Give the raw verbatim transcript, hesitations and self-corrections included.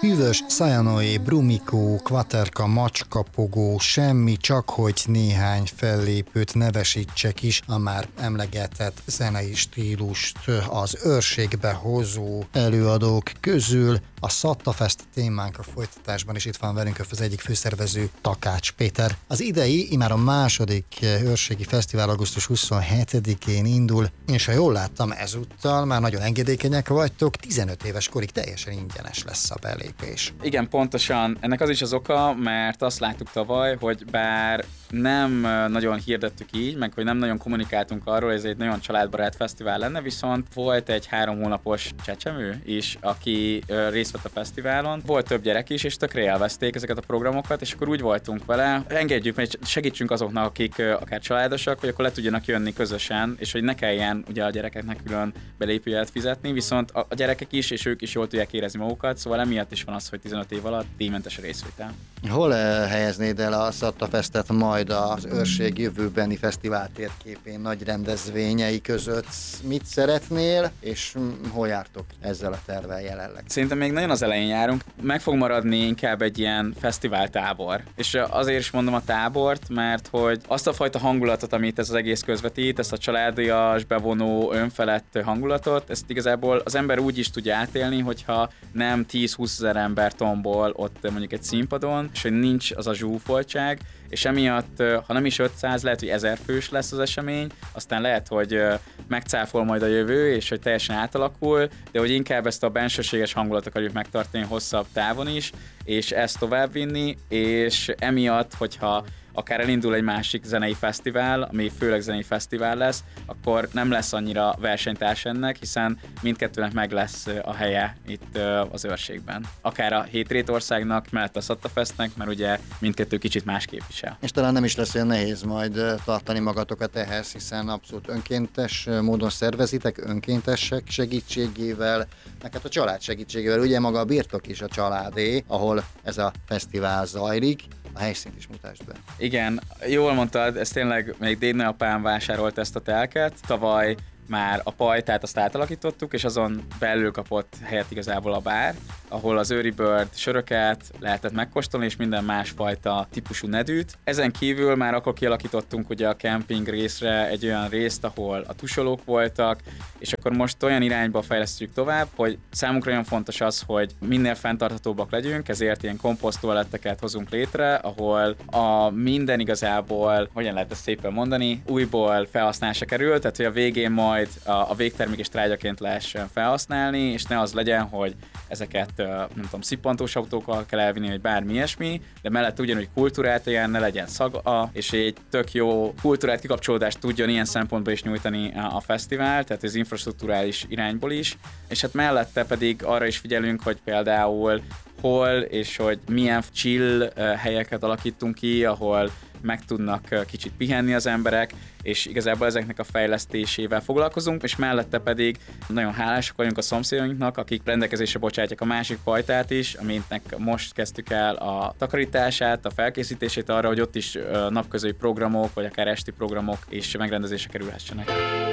Hűvös, Szajanoé, Brumikó, Kvaterka, Macskapogó, semmi, csak hogy néhány fellépőt nevesítsek is a már emlegetett zenei stílust az őrségbe hozó előadók közül. A Szattafest témánk a folytatásban, és itt van velünk az egyik főszervező, Takács Péter. Az idei, immár a második őrségi fesztivál augusztus huszonhetedikén indul, és ha jól láttam, ezúttal már nagyon engedékenyek vagytok, tizenöt éves korig teljesen ingyenes lesz a belépés. Igen, pontosan. Ennek az is az oka, mert azt láttuk tavaly, hogy bár nem nagyon hirdettük így, meg hogy nem nagyon kommunikáltunk arról, hogy ez egy nagyon családbarát fesztivál lenne, viszont volt egy három hónapos csecsemő is, aki részt vett a fesztiválon. Volt több gyerek is, és tökre élvezték ezeket a programokat, és akkor úgy voltunk vele, engedjük meg, segítsünk azoknak, akik akár családosak, hogy akkor le tudjanak jönni közösen, és hogy ne kelljen ugye a gyerekeknek külön belépőjegyet fizetni, viszont a gyerekek is, és ők is jól tudják érezni magukat, szóval emiatt is van az, hogy tizenöt év alatt díjmentes a részvétel. Hol helyeznéd el a Szattafestet majd az őrség jövőbeni fesztivál térképén, nagy rendezvényei között? Mit szeretnél, és hol jártok ezzel a tervvel jelenleg? Szerintem még nagyon az elején járunk. Meg fog maradni inkább egy ilyen fesztivál tábor. És azért is mondom a tábort, mert hogy azt a fajta hangulatot, amit ez az egész közvetít, ezt a családias, bevonó, önfelett hangulatot, ezt igazából az ember úgy is tudja átélni, hogyha nem tíz-húszezer ember tombol ott mondjuk egy színpadon, és hogy nincs az a zsúfoltság, és emiatt, ha nem is ötszáz, lehet, hogy ezer fős lesz az esemény, aztán lehet, hogy megcáfol majd a jövő, és hogy teljesen átalakul, de hogy inkább ezt a bensőséges hangulatot akarjuk megtartani hosszabb távon is, és ezt továbbvinni, és emiatt, hogyha akár elindul egy másik zenei fesztivál, ami főleg zenei fesztivál lesz, akkor nem lesz annyira versenytárs ennek, hiszen mindkettőnek meg lesz a helye itt az őrségben. Akár a Hétrétországnak, mellett a Szattafestnek, mert ugye mindkettő kicsit más képvisel. És talán nem is lesz olyan nehéz majd tartani magatokat ehhez, hiszen abszolút önkéntes módon szervezitek, önkéntesek segítségével, meg hát a család segítségével. Ugye maga a birtok is a családé, ahol ez a fesztivál zajlik. A helyszínt is mutasd be. Igen, jól mondtad, ez tényleg még dédnagyapám vásárolt ezt a telket. Tavaly már a pajtát azt átalakítottuk, és azon belül kapott helyet igazából a bár, ahol az Early Bird söröket lehetett megkóstolni, és minden másfajta típusú nedűt. Ezen kívül már akkor kialakítottunk ugye a kemping részre egy olyan részt, ahol a tusolók voltak, és akkor most olyan irányba fejlesztjük tovább, hogy számunkra olyan fontos az, hogy minél fenntarthatóbbak legyünk, ezért ilyen komposzttoaletteket hozunk létre, ahol a minden igazából, hogyan lehet ezt szépen mondani, újból felhasználásra kerül, tehát hogy a végén majd a, a végtermékes trágyaként lehessen felhasználni, és ne az legyen, hogy ezeket nem tudom, szippantós autókkal kell elvinni, vagy bármi ilyesmi, de mellett ugyanúgy kultúrát ilyen, ne legyen szaga, és egy tök jó kultúrát kikapcsolódást tudjon ilyen szempontból is nyújtani a, a fesztivál, tehát az infrastrukturális irányból is, és hát mellette pedig arra is figyelünk, hogy például hol és hogy milyen chill helyeket alakítunk ki, ahol meg tudnak kicsit pihenni az emberek, és igazából ezeknek a fejlesztésével foglalkozunk, és mellette pedig nagyon hálásak vagyunk a szomszédainknak, akik rendelkezésre bocsátják a másik pajtát is, aminek most kezdtük el a takarítását, a felkészítését arra, hogy ott is napközeli programok, vagy akár esti programok is megrendezésre kerülhessenek.